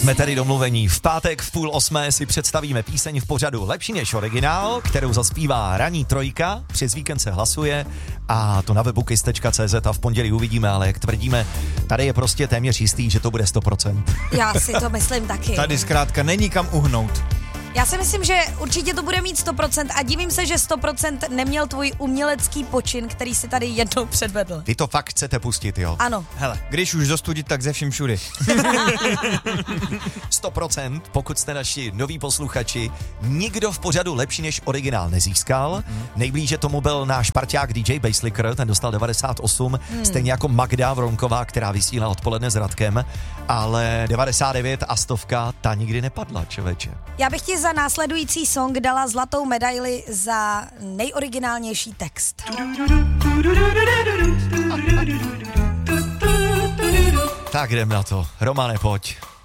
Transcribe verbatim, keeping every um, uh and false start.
Jsme tady domluvení. V pátek v půl osmé si představíme píseň v pořadu Lepší než originál, kterou zaspívá Ranní trojka. Přes víkend se hlasuje a to na webu kiss tečka cé zet a v pondělí uvidíme, ale jak tvrdíme, tady je prostě téměř jistý, že to bude sto procent. Já si to myslím taky. Tady zkrátka není kam uhnout. Já si myslím, že určitě to bude mít sto procent a divím se, že sto procent neměl tvůj umělecký počin, který si tady jednou předvedl. Vy to fakt chcete pustit, jo? Ano. Hele, když už zostudit, tak ze vším všudy. sto procent, pokud jste naši noví posluchači, nikdo v pořadu Lepší než originál nezískal. Mm. Nejblíže tomu byl náš parťák dý džej Basslicker, ten dostal devadesát osm, mm. stejně jako Magda Vronková, která vysílá odpoledne s Radkem, ale devadesát devět a stovka, ta nikdy nepadla, člověče. Já bych ti za následující song dala zlatou medaili za nejoriginálnější text. Tak jdem na to. Romane, pojď.